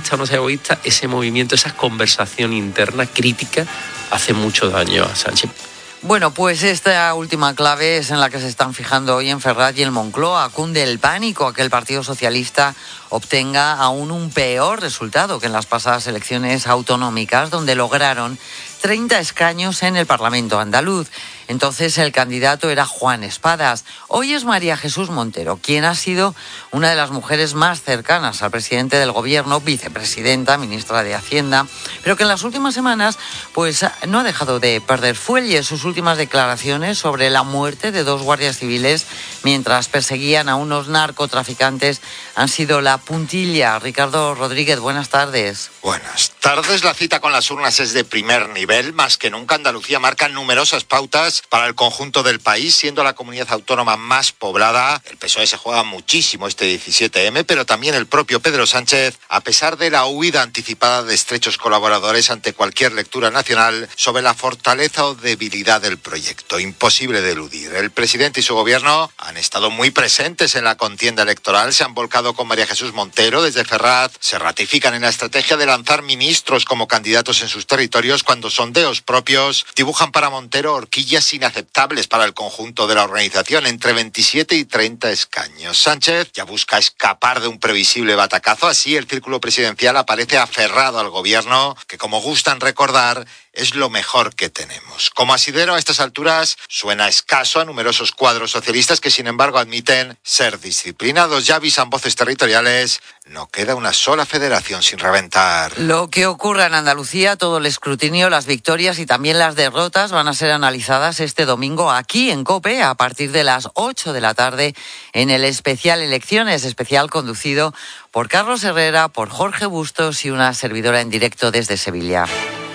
egoísta o no sea egoísta, ese movimiento, esa conversación interna crítica hace mucho daño a Sánchez. Bueno, pues esta última clave es en la que se están fijando hoy en Ferraz y en Moncloa. Cunde el pánico a que el Partido Socialista obtenga aún un peor resultado que en las pasadas elecciones autonómicas, donde lograron 30 escaños en el Parlamento andaluz. Entonces el candidato era Juan Espadas. Hoy es María Jesús Montero, quien ha sido una de las mujeres más cercanas al presidente del gobierno, vicepresidenta, ministra de Hacienda, pero que en las últimas semanas pues no ha dejado de perder fuelle. Sus últimas declaraciones sobre la muerte de 2 guardias civiles mientras perseguían a unos narcotraficantes han sido la puntilla. Ricardo Rodríguez, buenas tardes. Buenas tardes. La cita con las urnas es de primer nivel. Más que nunca, Andalucía marca numerosas pautas para el conjunto del país, siendo la comunidad autónoma más poblada. El PSOE se juega muchísimo este 17M, pero también el propio Pedro Sánchez, a pesar de la huida anticipada de estrechos colaboradores ante cualquier lectura nacional sobre la fortaleza o debilidad del proyecto. Imposible de eludir. El presidente y su gobierno han estado muy presentes en la contienda electoral, se han volcado con María Jesús Montero desde Ferraz, se ratifican en la estrategia de lanzar ministros como candidatos en sus territorios cuando sondeos propios dibujan para Montero horquillas inaceptables para el conjunto de la organización, entre 27 y 30 escaños. Sánchez ya busca escapar de un previsible batacazo, así el círculo presidencial aparece aferrado al gobierno, que como gustan recordar, es lo mejor que tenemos. Como asidero a estas alturas suena escaso a numerosos cuadros socialistas que sin embargo admiten ser disciplinados. Ya avisan voces territoriales, no queda una sola federación sin reventar. Lo que ocurra en Andalucía, todo el escrutinio, las victorias y también las derrotas van a ser analizadas este domingo aquí en COPE a partir de las 8 de la tarde en el especial Elecciones, especial conducido por Carlos Herrera, por Jorge Bustos y una servidora en directo desde Sevilla.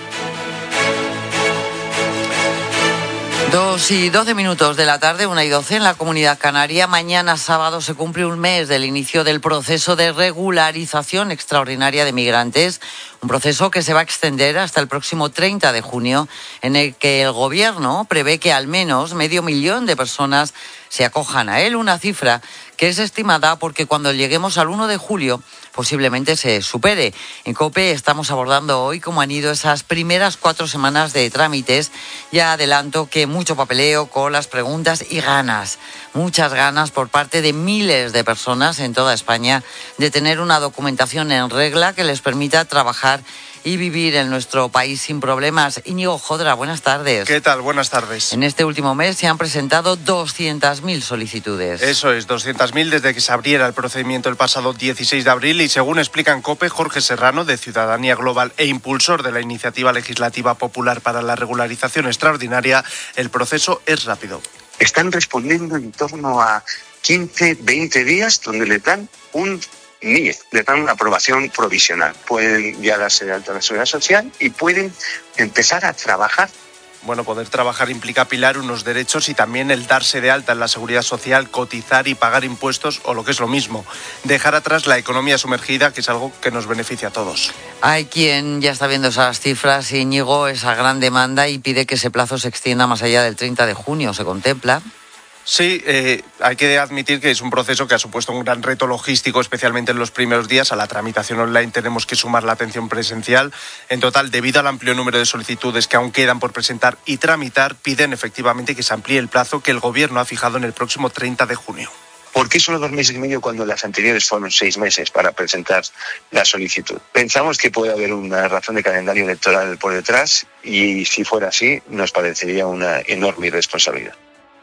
2:12 de la tarde, 1:12 en la Comunidad Canaria. Mañana sábado se cumple un mes del inicio del proceso de regularización extraordinaria de migrantes, un proceso que se va a extender hasta el próximo 30 de junio, en el que el Gobierno prevé que al menos 500.000 de personas se acojan a él, una cifra que es estimada porque cuando lleguemos al 1 de julio posiblemente se supere. En COPE estamos abordando hoy cómo han ido esas primeras 4 semanas de trámites. Ya adelanto que mucho papeleo, colas, preguntas y ganas, muchas ganas por parte de miles de personas en toda España de tener una documentación en regla que les permita trabajar y vivir en nuestro país sin problemas. Íñigo Jodra, buenas tardes. ¿Qué tal? Buenas tardes. En este último mes se han presentado 200.000 solicitudes. Eso es, 200.000 desde que se abriera el procedimiento el pasado 16 de abril y según explica en COPE Jorge Serrano, de Ciudadanía Global e impulsor de la Iniciativa Legislativa Popular para la Regularización Extraordinaria, el proceso es rápido. Están respondiendo en torno a 15, 20 días donde le dan un NIE, le dan una aprobación provisional. Pueden ya darse de alta a la Seguridad Social y pueden empezar a trabajar. Bueno, poder trabajar implica apilar unos derechos y también el darse de alta en la Seguridad Social, cotizar y pagar impuestos o lo que es lo mismo, dejar atrás la economía sumergida, que es algo que nos beneficia a todos. Hay quien ya está viendo esas cifras, Íñigo, esa gran demanda y pide que ese plazo se extienda más allá del 30 de junio, ¿se contempla? Sí, hay que admitir que es un proceso que ha supuesto un gran reto logístico, especialmente en los primeros días. A la tramitación online tenemos que sumar la atención presencial. En total, debido al amplio número de solicitudes que aún quedan por presentar y tramitar, piden efectivamente que se amplíe el plazo que el Gobierno ha fijado en el próximo 30 de junio. ¿Por qué solo 2 meses y medio cuando las anteriores fueron 6 meses para presentar la solicitud? Pensamos que puede haber una razón de calendario electoral por detrás y si fuera así nos parecería una enorme irresponsabilidad.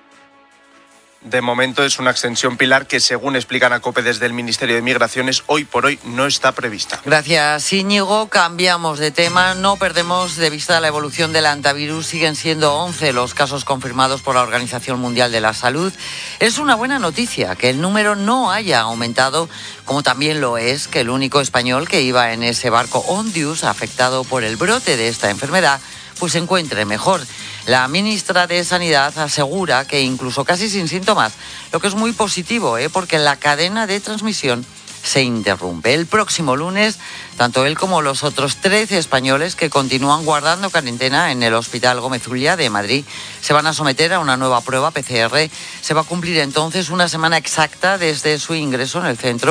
De momento es una extensión pilar que, según explican a COPE desde el Ministerio de Migraciones, hoy por hoy no está prevista. Gracias, Íñigo. Cambiamos de tema. No perdemos de vista la evolución del hantavirus. Siguen siendo 11 los casos confirmados por la Organización Mundial de la Salud. Es una buena noticia que el número no haya aumentado, como también lo es que el único español que iba en ese barco Ondius, afectado por el brote de esta enfermedad, pues se encuentre mejor. La ministra de Sanidad asegura que incluso casi sin síntomas, lo que es muy positivo, porque la cadena de transmisión se interrumpe. El próximo lunes, tanto él como los otros 13 españoles que continúan guardando cuarentena en el Hospital Gómez Ulla de Madrid se van a someter a una nueva prueba PCR. Se va a cumplir entonces una semana exacta desde su ingreso en el centro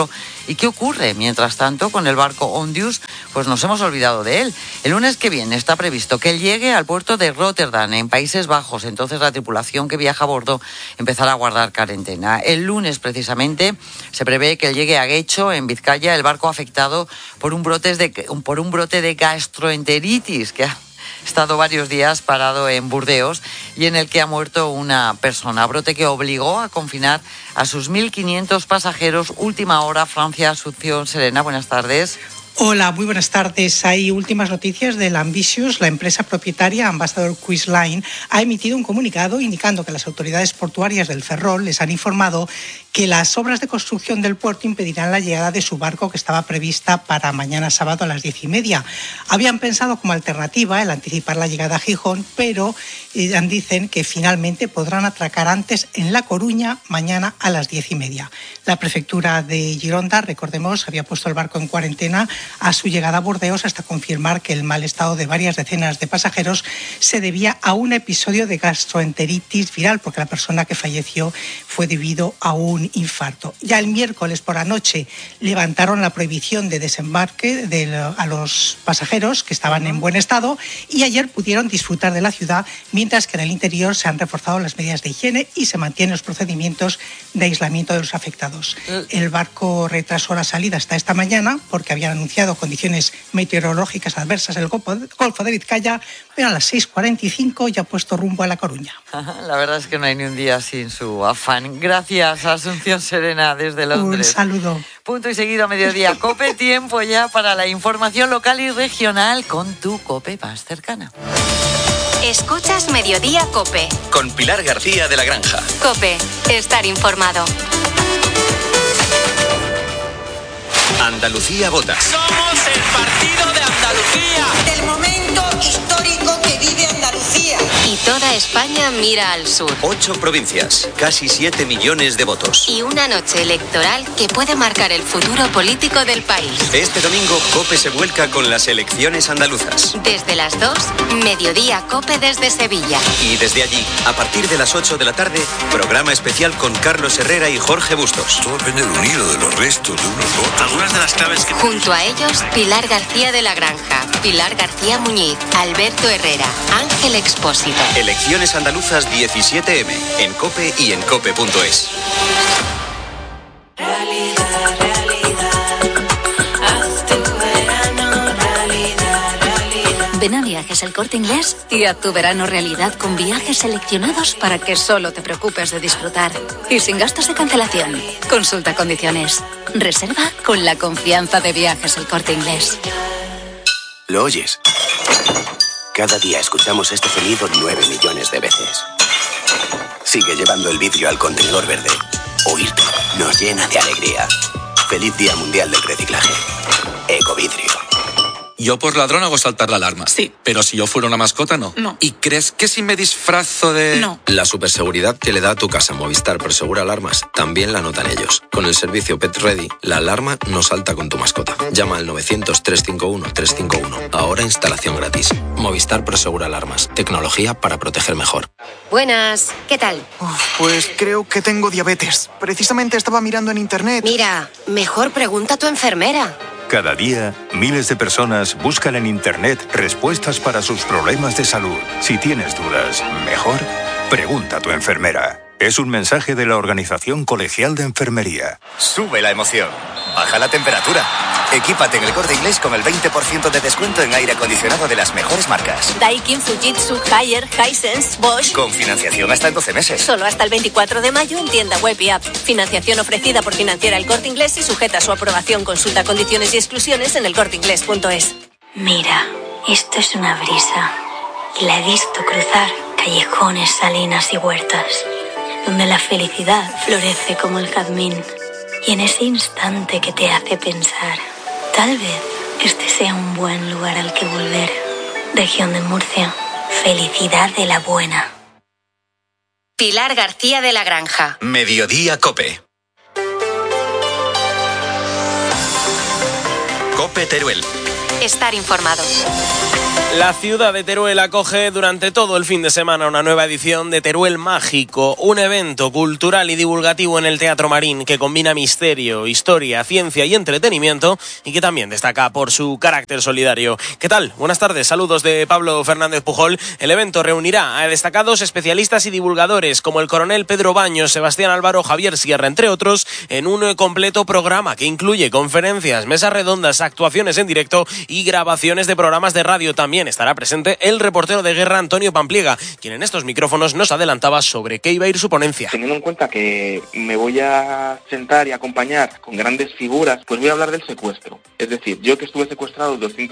¿Y qué ocurre? Mientras tanto, con el barco Ondius, pues nos hemos olvidado de él. El lunes que viene está previsto que él llegue al puerto de Rotterdam, en Países Bajos. Entonces la tripulación que viaja a bordo empezará a guardar cuarentena. El lunes, precisamente, se prevé que él llegue a Guecho, en Vizcaya, el barco afectado por un brote de gastroenteritis que ha estado varios días parado en Burdeos y en el que ha muerto una persona. Brote que obligó a confinar a sus 1.500 pasajeros. Última hora, Francia, Asunción. Serena, buenas tardes. Hola, muy buenas tardes. Hay últimas noticias del Ambitious. La empresa propietaria Ambassador Cruise Line ha emitido un comunicado indicando que las autoridades portuarias del Ferrol les han informado que las obras de construcción del puerto impedirán la llegada de su barco, que estaba prevista para mañana sábado a las 10:30. Habían pensado como alternativa el anticipar la llegada a Gijón, pero dicen que finalmente podrán atracar antes en La Coruña mañana a las 10:30. La prefectura de Gironda, recordemos, había puesto el barco en cuarentena a su llegada a Burdeos hasta confirmar que el mal estado de varias decenas de pasajeros se debía a un episodio de gastroenteritis viral, porque la persona que falleció fue debido a un infarto. Ya el miércoles por la noche levantaron la prohibición de desembarque a los pasajeros que estaban en buen estado y ayer pudieron disfrutar de la ciudad, mientras que en el interior se han reforzado las medidas de higiene y se mantienen los procedimienos de aislamiento de los afectados. El barco retrasó la salida hasta esta mañana porque habían anunciado condiciones meteorológicas adversas en el Golfo de Vizcaya, pero a las 6:45 ya ha puesto rumbo a La Coruña. La verdad es que no hay ni un día sin su afán. Gracias, Asunción Serena, desde Londres. Un saludo. Punto y seguido a mediodía. COPE, tiempo ya para la información local y regional con tu COPE más cercana. Escuchas Mediodía COPE. Con Pilar García de la Granja. COPE, estar informado. Andalucía vota. Somos el partido de Andalucía. Del momento histórico que vive Andalucía. Y toda España mira al sur. 8 provincias, casi 7 millones de votos. Y una noche electoral que puede marcar el futuro político del país. Este domingo, COPE se vuelca con las elecciones andaluzas. Desde las 2, Mediodía COPE desde Sevilla. Y desde allí, a partir de las 8 de la tarde, programa especial con Carlos Herrera y Jorge Bustos. Todo depende de un hilo, de los restos, de unos votos. Algunas de las claves que... Junto a ellos, Pilar García de la Granja, Pilar García Muñiz, Alberto Herrera, Ángel Expósito. Elecciones andaluzas 17M, en COPE y en COPE.es. Ven a Viajes El Corte Inglés y haz tu verano realidad con viajes seleccionados para que solo te preocupes de disfrutar. Y sin gastos de cancelación. Consulta condiciones. Reserva con la confianza de Viajes El Corte Inglés. ¿Lo oyes? Cada día escuchamos este sonido 9 millones de veces. Sigue llevando el vidrio al contenedor verde. Oírte nos llena de alegría. Feliz Día Mundial del Reciclaje. Ecovidrio. Yo por ladrón hago saltar la alarma. Sí. Pero si yo fuera una mascota, no. No. ¿Y crees que si me disfrazo de...? No. La superseguridad que le da a tu casa Movistar Prosegura Alarmas también la notan ellos. Con el servicio Pet Ready, la alarma no salta con tu mascota. Llama al 900-351-351. Ahora instalación gratis. Movistar Prosegura Alarmas. Tecnología para proteger mejor. Buenas, ¿qué tal? Pues creo que tengo diabetes. Precisamente estaba mirando en internet. Mira, mejor pregunta a tu enfermera. Cada día, miles de personas buscan en Internet respuestas para sus problemas de salud. Si tienes dudas, mejor pregunta a tu enfermera. Es un mensaje de la Organización Colegial de Enfermería. Sube la emoción. Baja la temperatura. Equípate en El Corte Inglés con el 20% de descuento en aire acondicionado de las mejores marcas. Daikin, Fujitsu, Haier, Hisense, Bosch. Con financiación hasta en 12 meses. Solo hasta el 24 de mayo en tienda web y app. Financiación ofrecida por Financiera El Corte Inglés y sujeta a su aprobación. Consulta condiciones y exclusiones en elcorteinglés.es. Mira, esto es una brisa. Y la he visto cruzar callejones, salinas y huertas, donde la felicidad florece como el jazmín. Y en ese instante que te hace pensar, tal vez este sea un buen lugar al que volver. Región de Murcia, felicidad de la buena. Pilar García de la Granja. Mediodía COPE. COPE Teruel. estar informado. La ciudad de Teruel acoge durante todo el fin de semana una nueva edición de Teruel Mágico, un evento cultural y divulgativo en el Teatro Marín que combina misterio, historia, ciencia y entretenimiento y que también destaca por su carácter solidario. ¿Qué tal? Buenas tardes, saludos de Pablo Fernández Pujol. El evento reunirá a destacados especialistas y divulgadores como el coronel Pedro Baños, Sebastián Álvaro, Javier Sierra, entre otros, en un completo programa que incluye conferencias, mesas redondas, actuaciones en directo y grabaciones de programas de radio. También estará presente el reportero de guerra Antonio Pampliega, quien en estos micrófonos nos adelantaba sobre qué iba a ir su ponencia. Teniendo en cuenta que me voy a sentar y acompañar con grandes figuras, pues voy a hablar del secuestro. Es decir, yo que estuve secuestrado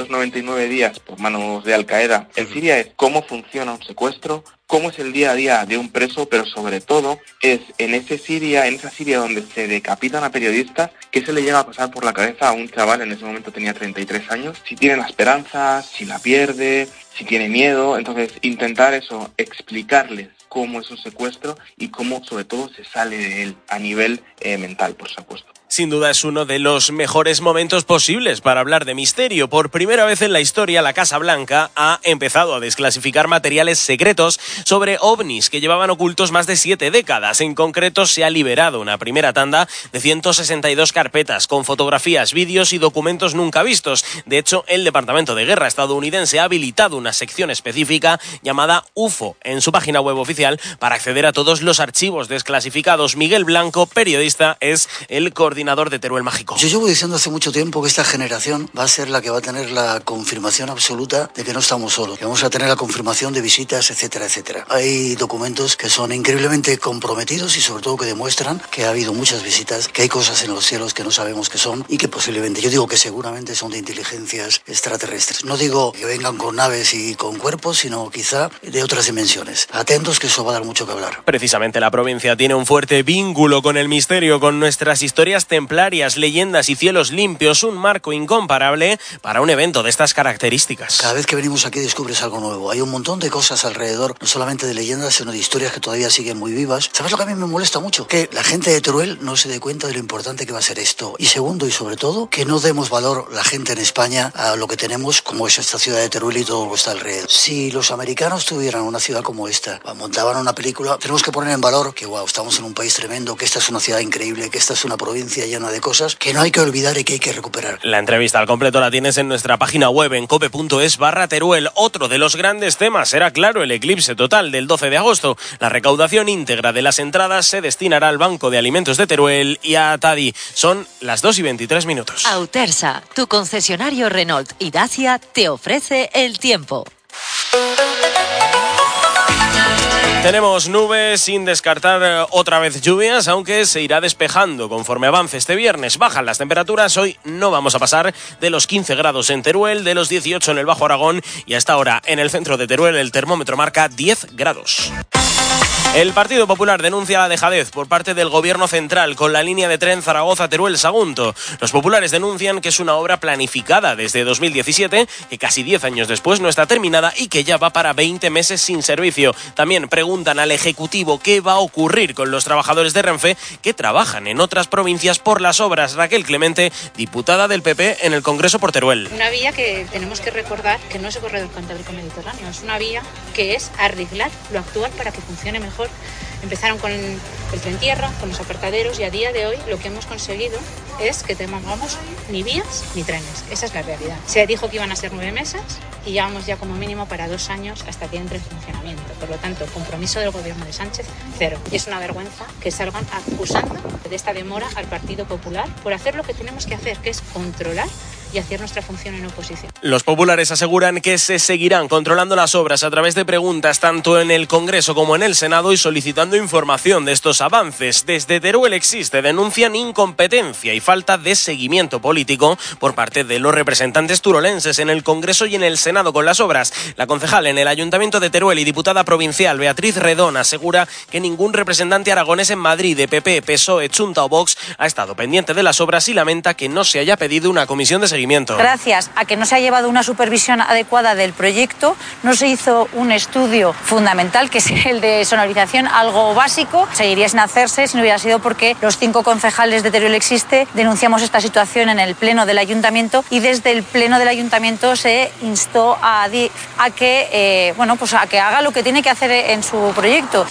299 días por manos de Al Qaeda en Siria, es cómo funciona un secuestro, cómo es el día a día de un preso, pero sobre todo es en esa Siria donde se decapitan a periodistas, qué se le llega a pasar por la cabeza a un chaval, en ese momento tenía 33 años, si tiene la esperanza, si la pierde, si tiene miedo. Entonces intentar eso, explicarles cómo es un secuestro y cómo sobre todo se sale de él a nivel mental, por supuesto. Sin duda es uno de los mejores momentos posibles para hablar de misterio. Por primera vez en la historia, la Casa Blanca ha empezado a desclasificar materiales secretos sobre ovnis que llevaban ocultos más de 7 décadas. En concreto, se ha liberado una primera tanda de 162 carpetas con fotografías, vídeos y documentos nunca vistos. De hecho, el Departamento de Guerra estadounidense ha habilitado una sección específica llamada UFO en su página web oficial para acceder a todos los archivos desclasificados. Miguel Blanco, periodista, es el coordinador de Teruel Mágico. Yo llevo diciendo hace mucho tiempo que esta generación va a ser la que va a tener la confirmación absoluta de que no estamos solos, que vamos a tener la confirmación de visitas, etcétera, etcétera. Hay documentos que son increíblemente comprometidos y sobre todo que demuestran que ha habido muchas visitas, que hay cosas en los cielos que no sabemos qué son y que posiblemente, yo digo que seguramente son de inteligencias extraterrestres. No digo que vengan con naves y con cuerpos, sino quizá de otras dimensiones. Atentos, que eso va a dar mucho que hablar. Precisamente la provincia tiene un fuerte vínculo con el misterio, con nuestras historias templarias, leyendas y cielos limpios, un marco incomparable para un evento de estas características. Cada vez que venimos aquí descubres algo nuevo. Hay un montón de cosas alrededor, no solamente de leyendas, sino de historias que todavía siguen muy vivas. ¿Sabes lo que a mí me molesta mucho? Que la gente de Teruel no se dé cuenta de lo importante que va a ser esto. Y segundo, y sobre todo, que no demos valor la gente en España a lo que tenemos, como es esta ciudad de Teruel y todo lo que está alrededor. Si los americanos tuvieran una ciudad como esta, montaban una película, tenemos que poner en valor que, wow, estamos en un país tremendo, que esta es una ciudad increíble, que esta es una provincia llena de cosas que no hay que olvidar y que hay que recuperar. La entrevista al completo la tienes en nuestra página web en cope.es/Teruel. Otro de los grandes temas será, claro, el eclipse total del 12 de agosto. La recaudación íntegra de las entradas se destinará al Banco de Alimentos de Teruel y a Tadi. Son las 2:23. Autersa, tu concesionario Renault y Dacia, te ofrece el tiempo. Tenemos nubes, sin descartar otra vez lluvias, aunque se irá despejando conforme avance este viernes. Bajan las temperaturas, hoy no vamos a pasar de los 15 grados en Teruel, de los 18 en el Bajo Aragón y hasta ahora en el centro de Teruel el termómetro marca 10 grados. El Partido Popular denuncia la dejadez por parte del Gobierno central con la línea de tren Zaragoza-Teruel-Sagunto. Los populares denuncian que es una obra planificada desde 2017, que casi 10 años después no está terminada y que ya va para 20 meses sin servicio. También preguntan al Ejecutivo qué va a ocurrir con los trabajadores de Renfe que trabajan en otras provincias por las obras. Raquel Clemente, diputada del PP en el Congreso por Teruel. Una vía que tenemos que recordar que no es el corredor Cantábrico Mediterráneo, es una vía que es arreglar lo actual para que funcione mejor. Empezaron con el tren tierra, con los apartaderos y a día de hoy lo que hemos conseguido es que tengamos ni vías ni trenes. Esa es la realidad. Se dijo que iban a ser 9 meses y llevamos ya como mínimo para 2 años hasta que entre en funcionamiento. Por lo tanto, compromiso del gobierno de Sánchez, 0. Y es una vergüenza que salgan acusando de esta demora al Partido Popular por hacer lo que tenemos que hacer, que es controlar y hacer nuestra función en oposición. Los populares aseguran que se seguirán controlando las obras a través de preguntas tanto en el Congreso como en el Senado y solicitando información de estos avances. Desde Teruel existe, denuncian incompetencia y falta de seguimiento político por parte de los representantes turolenses en el Congreso y en el Senado con las obras. La concejal en el Ayuntamiento de Teruel y diputada provincial Beatriz Redón asegura que ningún representante aragonés en Madrid de PP, PSOE, Chunta o Vox ha estado pendiente de las obras y lamenta que no se haya pedido una comisión de seguimiento. seguimiento. Gracias a que no se ha llevado una supervisión adecuada del proyecto, no se hizo un estudio fundamental, que es el de sonorización, algo básico. Seguiría sin hacerse si no hubiera sido porque los 5 concejales de Teruel Existe denunciamos esta situación en el Pleno del Ayuntamiento, y desde el Pleno del Ayuntamiento se instó a que haga lo que tiene que hacer en su proyecto.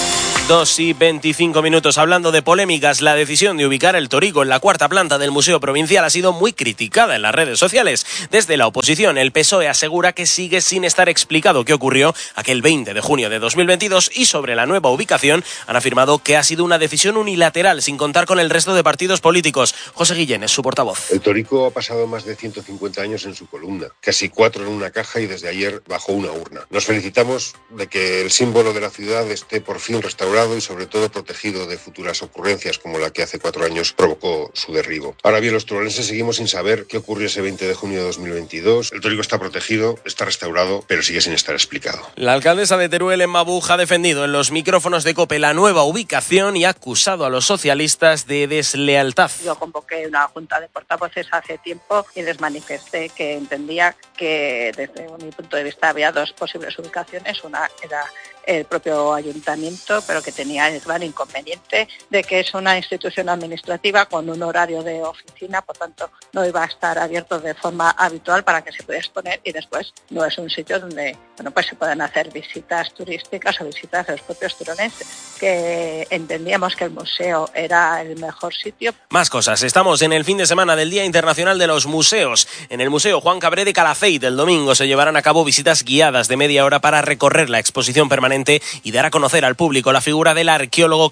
2:25. Hablando de polémicas, la decisión de ubicar el Torico en la 4ª planta del Museo Provincial ha sido muy criticada en las redes sociales. Desde la oposición, el PSOE asegura que sigue sin estar explicado qué ocurrió aquel 20 de junio de 2022, y sobre la nueva ubicación han afirmado que ha sido una decisión unilateral sin contar con el resto de partidos políticos. José Guillén es su portavoz. El Torico ha pasado más de 150 años en su columna, casi 4 en una caja y desde ayer bajo una urna. Nos felicitamos de que el símbolo de la ciudad esté por fin restaurado y sobre todo protegido de futuras ocurrencias como la que hace 4 años provocó su derribo. Ahora bien, los turolenses seguimos sin saber qué ocurrió ese 20 de junio de 2022. El Torico está protegido, está restaurado, pero sigue sin estar explicado. La alcaldesa de Teruel, Emma Buj, ha defendido en los micrófonos de COPE la nueva ubicación y ha acusado a los socialistas de deslealtad. Yo convoqué una junta de portavoces hace tiempo y les manifesté que entendía que desde mi punto de vista había 2 posibles ubicaciones. Una era el propio ayuntamiento, pero que tenía el gran inconveniente de que es una institución administrativa con un horario de oficina, por tanto no iba a estar abierto de forma habitual para que se pudiera exponer, y después no es un sitio donde se pueden hacer visitas turísticas o visitas a los propios turolenses, que entendíamos que el museo era el mejor sitio. Más cosas. Estamos en el fin de semana del Día Internacional de los Museos. En el Museo Juan Cabré de Calafeit el domingo se llevarán a cabo visitas guiadas de media hora para recorrer la exposición permanente y dar a conocer al público la figura del arqueólogo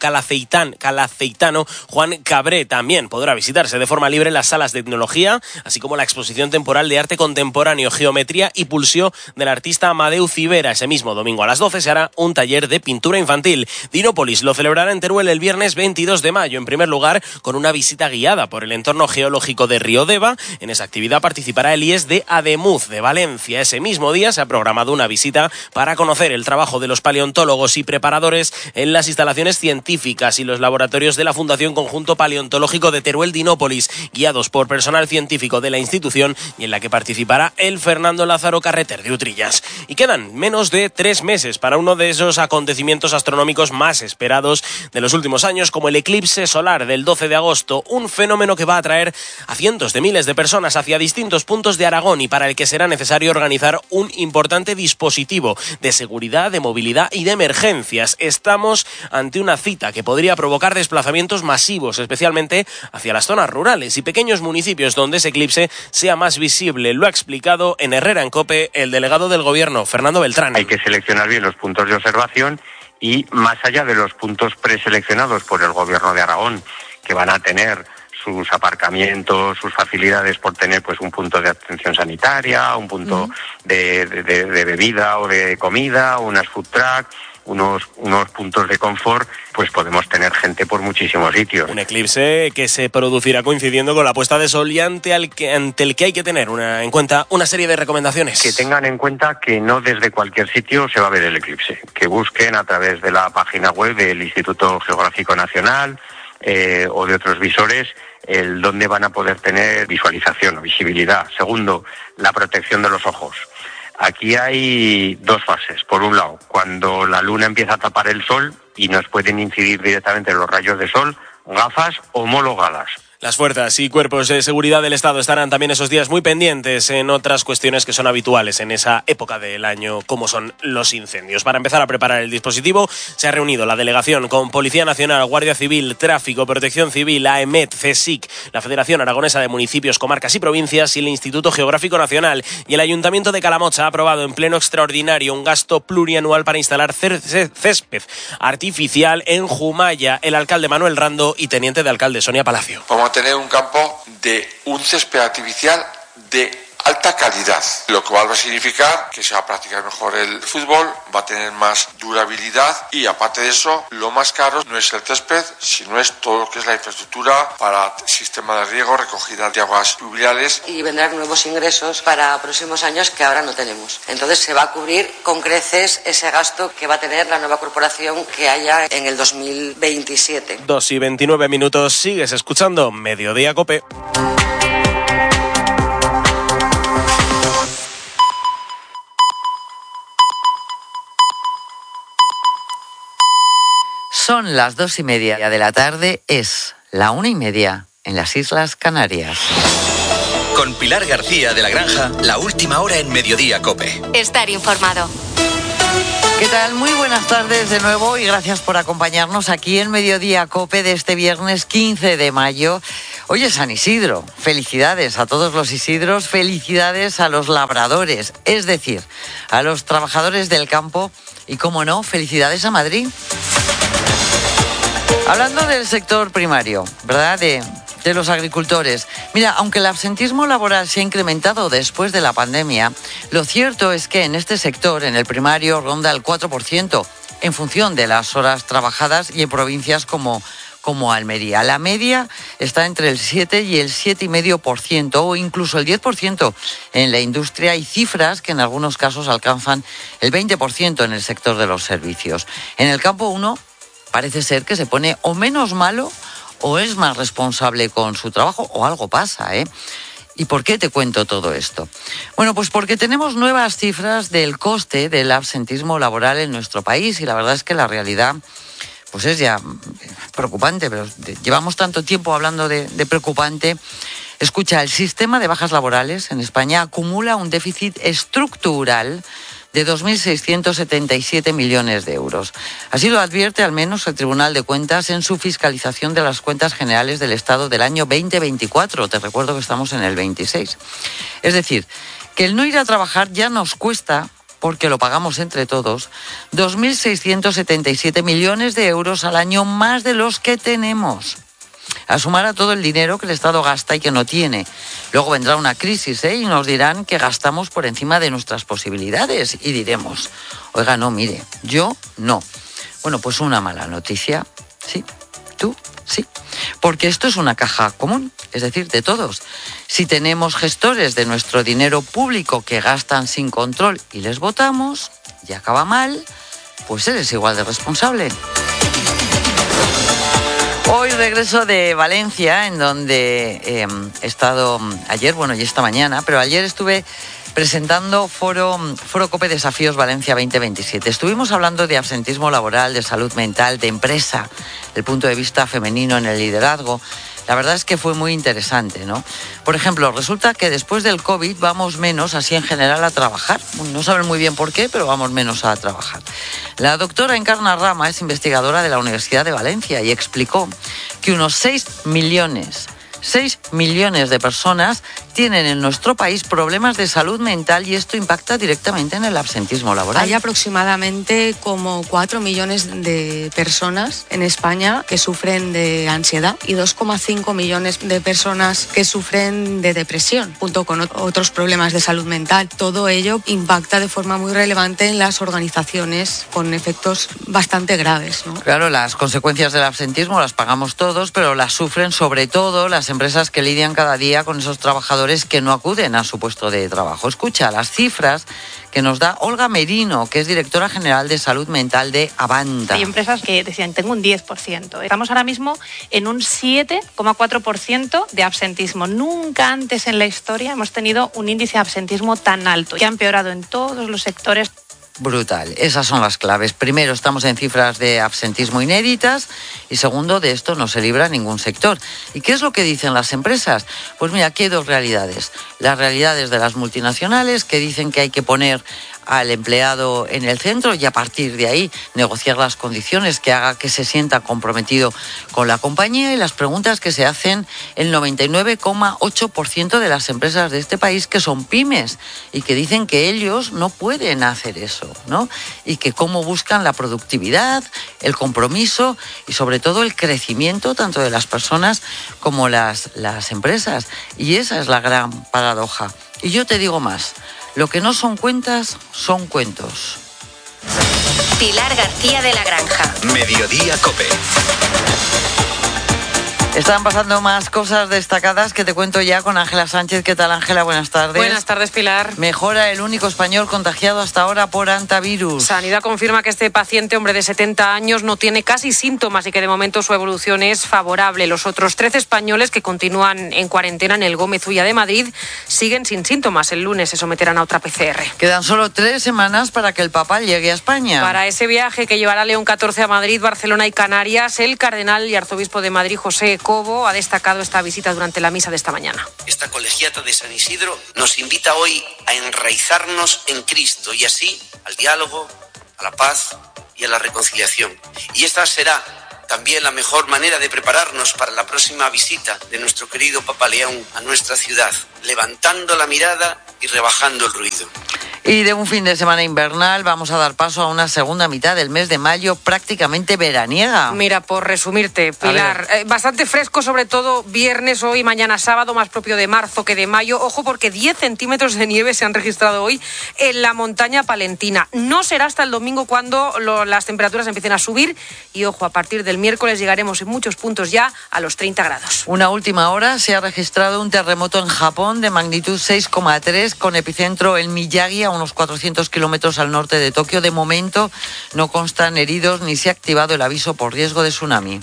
calaceitano Juan Cabré. También podrá visitarse de forma libre las salas de etnología, así como la exposición temporal de arte contemporáneo, geometría y pulsió del artista Amadeu Civera. Ese mismo domingo a las 12 se hará un taller de pintura infantil. Dinópolis lo celebrará en Teruel el viernes 22 de mayo, en primer lugar con una visita guiada por el entorno geológico de Río Deva. En esa actividad participará el IES de Ademuz de Valencia. Ese mismo día se ha programado una visita para conocer el trabajo de los paleontólogos y preparadores en las instalaciones científicas y los laboratorios de la Fundación Conjunto Paleontológico de Teruel Dinópolis, guiados por personal científico de la institución, y en la que participará el Fernando Lázaro Carreter de Utrillas. Y quedan menos de 3 meses para uno de esos acontecimientos astronómicos más esperados de los últimos años, como el eclipse solar del 12 de agosto, un fenómeno que va a atraer a cientos de miles de personas hacia distintos puntos de Aragón y para el que será necesario organizar un importante dispositivo de seguridad, de movilidad y de emergencias. Estamos ante una cita que podría provocar desplazamientos masivos, especialmente hacia las zonas rurales y pequeños municipios donde ese eclipse sea más visible. Lo ha explicado en Herrera en COPE el delegado del Gobierno, Fernando Beltrán. Hay que seleccionar bien los puntos de observación y, más allá de los puntos preseleccionados por el Gobierno de Aragón, que van a tener sus aparcamientos, sus facilidades por tener un punto de atención sanitaria, un punto de bebida o de comida, unas food truck, unos puntos de confort, pues podemos tener gente por muchísimos sitios. Un eclipse que se producirá coincidiendo con la puesta de sol y ante el que hay que tener en cuenta una serie de recomendaciones. Que tengan en cuenta que no desde cualquier sitio se va a ver el eclipse, que busquen a través de la página web del Instituto Geográfico Nacional o de otros visores el dónde van a poder tener visualización o visibilidad. Segundo, la protección de los ojos. Aquí hay 2 fases. Por un lado, cuando la luna empieza a tapar el sol y nos pueden incidir directamente los rayos de sol, gafas homologadas. Las fuerzas y cuerpos de seguridad del Estado estarán también esos días muy pendientes en otras cuestiones que son habituales en esa época del año, como son los incendios. Para empezar a preparar el dispositivo, se ha reunido la delegación con Policía Nacional, Guardia Civil, Tráfico, Protección Civil, AEMET, CSIC, la Federación Aragonesa de Municipios, Comarcas y Provincias y el Instituto Geográfico Nacional. Y el Ayuntamiento de Calamocha ha aprobado en pleno extraordinario un gasto plurianual para instalar césped artificial en Jumaya. El alcalde Manuel Rando y teniente de alcalde Sonia Palacio. Vamos a tener un campo de un césped artificial de alta calidad, lo cual va a significar que se va a practicar mejor el fútbol, va a tener más durabilidad y, aparte de eso, lo más caro no es el césped, sino es todo lo que es la infraestructura para sistema de riego, recogida de aguas pluviales. Y vendrán nuevos ingresos para próximos años que ahora no tenemos. Entonces se va a cubrir con creces ese gasto que va a tener la nueva corporación que haya en el 2027. 2:29, sigues escuchando Mediodía COPE. Son las 2:30 de la tarde, es la 1:30 en las Islas Canarias. Con Pilar García de la Granja, la última hora en Mediodía COPE. Estar informado. ¿Qué tal? Muy buenas tardes de nuevo y gracias por acompañarnos aquí en Mediodía COPE de este viernes 15 de mayo. Hoy es San Isidro. Felicidades a todos los Isidros, felicidades a los labradores, es decir, a los trabajadores del campo y, como no, felicidades a Madrid. Hablando del sector primario, ¿verdad?, de los agricultores. Mira, aunque el absentismo laboral se ha incrementado después de la pandemia, lo cierto es que en este sector, en el primario, ronda el 4% en función de las horas trabajadas y en provincias como Almería. La media está entre el 7 y el 7,5% o incluso el 10% en la industria y cifras que en algunos casos alcanzan el 20% en el sector de los servicios. En el campo uno parece ser que se pone o menos malo o es más responsable con su trabajo o algo pasa, ¿eh? ¿Y por qué te cuento todo esto? Bueno, pues porque tenemos nuevas cifras del coste del absentismo laboral en nuestro país y la verdad es que la realidad pues es ya preocupante, pero llevamos tanto tiempo hablando de preocupante. Escucha, el sistema de bajas laborales en España acumula un déficit estructural de 2.677 millones de euros. Así lo advierte al menos el Tribunal de Cuentas en su fiscalización de las cuentas generales del Estado del año 2024. Te recuerdo que estamos en el 26. Es decir, que el no ir a trabajar ya nos cuesta, porque lo pagamos entre todos, 2.677 millones de euros al año más de los que tenemos. A sumar a todo el dinero que el Estado gasta y que no tiene. Luego vendrá una crisis, y nos dirán que gastamos por encima de nuestras posibilidades y diremos, oiga, no, mire, yo no. Bueno, pues una mala noticia, sí, tú, sí, porque esto es una caja común, es decir, de todos. Si tenemos gestores de nuestro dinero público que gastan sin control y les votamos y acaba mal, pues eres igual de responsable. Hoy regreso de Valencia, en donde he estado ayer, y esta mañana, pero ayer estuve presentando Foro COPE Desafíos Valencia 2027. Estuvimos hablando de absentismo laboral, de salud mental, de empresa, el punto de vista femenino en el liderazgo. La verdad es que fue muy interesante, ¿no? Por ejemplo, resulta que después del COVID vamos menos, así en general, a trabajar. No saben muy bien por qué, pero vamos menos a trabajar. La doctora Encarna Rama es investigadora de la Universidad de Valencia y explicó que unos 6 millones de personas tienen en nuestro país problemas de salud mental y esto impacta directamente en el absentismo laboral. Hay aproximadamente como 4 millones de personas en España que sufren de ansiedad y 2,5 millones de personas que sufren de depresión, junto con otros problemas de salud mental. Todo ello impacta de forma muy relevante en las organizaciones con efectos bastante graves, ¿no? Claro, las consecuencias del absentismo las pagamos todos, pero las sufren sobre todo las empresas que lidian cada día con esos trabajadores que no acuden a su puesto de trabajo. Escucha las cifras que nos da Olga Merino, que es directora general de salud mental de Avanta. Hay empresas que decían, tengo un 10%. Estamos ahora mismo en un 7,4% de absentismo. Nunca antes en la historia hemos tenido un índice de absentismo tan alto, que ha empeorado en todos los sectores. Brutal. Esas son las claves. Primero, estamos en cifras de absentismo inéditas y segundo, de esto no se libra ningún sector. ¿Y qué es lo que dicen las empresas? Pues mira, aquí hay dos realidades. Las realidades de las multinacionales que dicen que hay que poner al empleado en el centro y a partir de ahí negociar las condiciones que haga que se sienta comprometido con la compañía y las preguntas que se hacen el 99,8% de las empresas de este país que son pymes y que dicen que ellos no pueden hacer eso, ¿no? Y que cómo buscan la productividad, el compromiso y sobre todo el crecimiento tanto de las personas como las empresas. Y esa es la gran paradoja. Y yo te digo más. Lo que no son cuentas, son cuentos. Pilar García de la Granja. Mediodía COPE. Están pasando más cosas destacadas que te cuento ya con Ángela Sánchez. ¿Qué tal, Ángela? Buenas tardes. Buenas tardes, Pilar. Mejora el único español contagiado hasta ahora por hantavirus. Sanidad confirma que este paciente, hombre de 70 años, no tiene casi síntomas y que de momento su evolución es favorable. Los otros 13 españoles que continúan en cuarentena en el Gómez Ulla de Madrid siguen sin síntomas. El lunes se someterán a otra PCR. Quedan solo 3 semanas para que el Papa llegue a España. Para ese viaje que llevará León XIV a Madrid, Barcelona y Canarias, el cardenal y arzobispo de Madrid, José Cobo, ha destacado esta visita durante la misa de esta mañana. Esta colegiata de San Isidro nos invita hoy a enraizarnos en Cristo y así al diálogo, a la paz y a la reconciliación. Y esta será también la mejor manera de prepararnos para la próxima visita de nuestro querido Papa León a nuestra ciudad, levantando la mirada y rebajando el ruido. Y de un fin de semana invernal vamos a dar paso a una segunda mitad del mes de mayo prácticamente veraniega. Mira, por resumirte, Pilar, bastante fresco, sobre todo viernes, hoy, mañana sábado, más propio de marzo que de mayo. Ojo, porque 10 centímetros de nieve se han registrado hoy en la montaña palentina. No será hasta el domingo cuando las temperaturas empiecen a subir y, ojo, a partir del miércoles llegaremos en muchos puntos ya a los 30 grados. Una última hora se ha registrado un terremoto en Japón de magnitud 6,3 con epicentro en Miyagi, a unos 400 kilómetros al norte de Tokio. De momento no constan heridos ni se ha activado el aviso por riesgo de tsunami.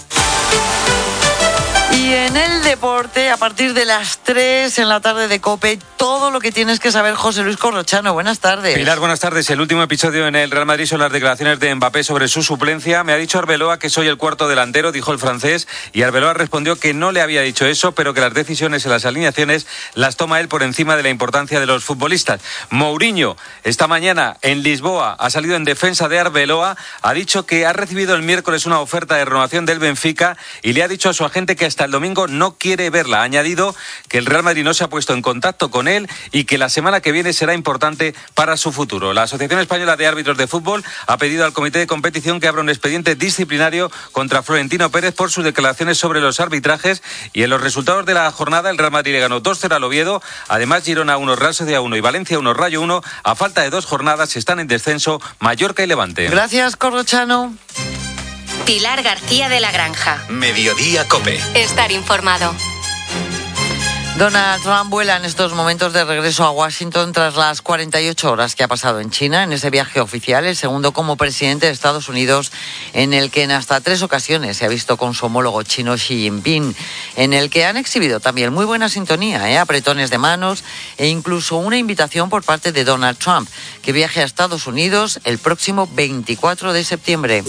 Y en el deporte, a partir de las 3 en la tarde de COPE, todo lo que tienes que saber, José Luis Corrochano. Buenas tardes. Pilar, buenas tardes. El último episodio en el Real Madrid son las declaraciones de Mbappé sobre su suplencia. Me ha dicho Arbeloa que soy el cuarto delantero, dijo el francés, y Arbeloa respondió que no le había dicho eso, pero que las decisiones en las alineaciones las toma él por encima de la importancia de los futbolistas. Mourinho, esta mañana en Lisboa, ha salido en defensa de Arbeloa, ha dicho que ha recibido el miércoles una oferta de renovación del Benfica y le ha dicho a su agente que hasta el domingo no quiere verla. Ha añadido que el Real Madrid no se ha puesto en contacto con él y que la semana que viene será importante para su futuro. La Asociación Española de Árbitros de Fútbol ha pedido al comité de competición que abra un expediente disciplinario contra Florentino Pérez por sus declaraciones sobre los arbitrajes. Y en los resultados de la jornada, el Real Madrid le ganó 2-0 al Oviedo. Además, Girona 1, Real Sociedad 1 y Valencia 1, Rayo 1. A falta de 2 jornadas están en descenso Mallorca y Levante. Gracias, Corrochano. Pilar García de la Granja. Mediodía COPE. Estar informado. Donald Trump vuela en estos momentos de regreso a Washington tras las 48 horas que ha pasado en China, en ese viaje oficial, el segundo como presidente de Estados Unidos, en el que en hasta 3 ocasiones se ha visto con su homólogo chino Xi Jinping, en el que han exhibido también muy buena sintonía, apretones de manos e incluso una invitación por parte de Donald Trump, que viaje a Estados Unidos el próximo 24 de septiembre.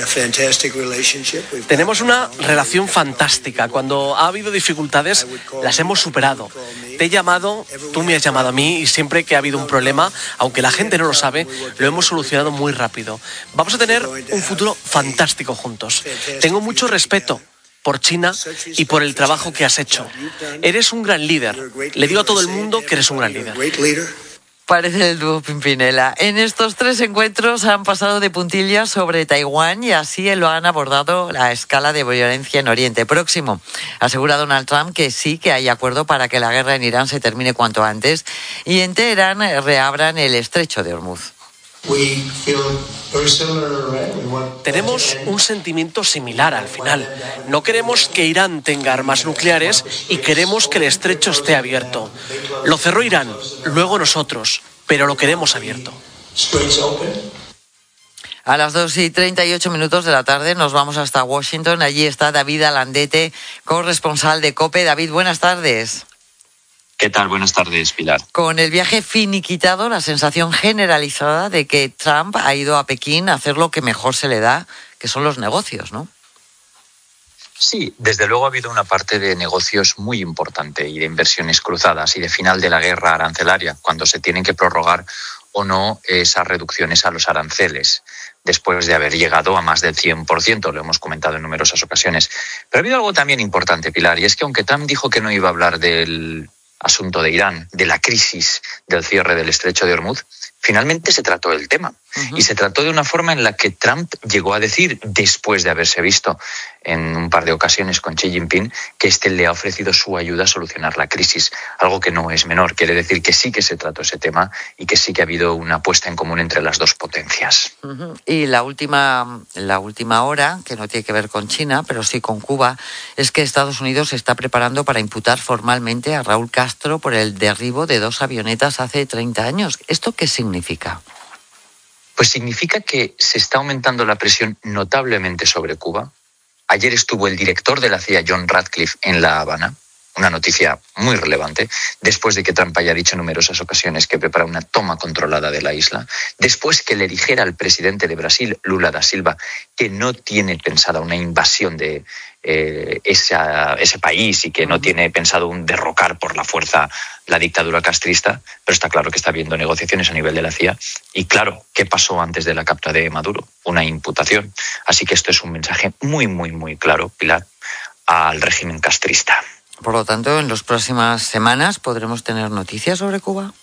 Tenemos una relación fantástica. Cuando ha habido dificultades, las hemos superado. Te he llamado, tú me has llamado a mí y siempre que ha habido un problema, aunque la gente no lo sabe, lo hemos solucionado muy rápido. Vamos a tener un futuro fantástico juntos. Tengo mucho respeto por China y por el trabajo que has hecho. Eres un gran líder. Le digo a todo el mundo que eres un gran líder. Parece el dúo Pimpinela. En estos 3 encuentros han pasado de puntillas sobre Taiwán y así lo han abordado la escala de violencia en Oriente Próximo. Asegura Donald Trump que sí que hay acuerdo para que la guerra en Irán se termine cuanto antes y en Teherán reabran el estrecho de Hormuz. Tenemos un sentimiento similar al final. No queremos que Irán tenga armas nucleares y queremos que el estrecho esté abierto. Lo cerró Irán, luego nosotros, pero lo queremos abierto. A las 2:38 de la tarde nos vamos hasta Washington. Allí está David Alandete, corresponsal de COPE. David, buenas tardes. ¿Qué tal? Buenas tardes, Pilar. Con el viaje finiquitado, la sensación generalizada de que Trump ha ido a Pekín a hacer lo que mejor se le da, que son los negocios, ¿no? Sí, desde luego ha habido una parte de negocios muy importante y de inversiones cruzadas y de final de la guerra arancelaria, cuando se tienen que prorrogar o no esas reducciones a los aranceles, después de haber llegado a más del 100%, lo hemos comentado en numerosas ocasiones. Pero ha habido algo también importante, Pilar, y es que aunque Trump dijo que no iba a hablar del asunto de Irán, de la crisis del cierre del estrecho de Hormuz, finalmente se trató el tema. Y se trató de una forma en la que Trump llegó a decir, después de haberse visto en un par de ocasiones con Xi Jinping, que este le ha ofrecido su ayuda a solucionar la crisis, algo que no es menor. Quiere decir que sí que se trató ese tema y que sí que ha habido una puesta en común entre las dos potencias. Y la última hora, que no tiene que ver con China, pero sí con Cuba, es que Estados Unidos se está preparando para imputar formalmente a Raúl Castro por el derribo de 2 avionetas hace 30 años. ¿Esto qué significa? Pues significa que se está aumentando la presión notablemente sobre Cuba. Ayer estuvo el director de la CIA, John Ratcliffe, en La Habana, una noticia muy relevante, después de que Trump haya dicho en numerosas ocasiones que prepara una toma controlada de la isla, después que le dijera al presidente de Brasil, Lula da Silva, que no tiene pensada una invasión de ese país y que no tiene pensado un derrocar por la fuerza la dictadura castrista, pero está claro que está habiendo negociaciones a nivel de la CIA. Y claro, ¿qué pasó antes de la captura de Maduro? Una imputación. Así que esto es un mensaje muy, muy, muy claro, Pilar, al régimen castrista. Por lo tanto, en las próximas semanas podremos tener noticias sobre Cuba.